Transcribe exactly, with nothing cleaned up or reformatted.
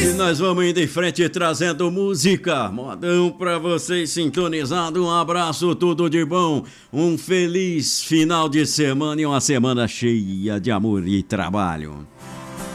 E nós vamos indo em frente trazendo música, modão pra vocês sintonizado. Um abraço, tudo de bom. Um feliz final de semana e uma semana cheia de amor e trabalho.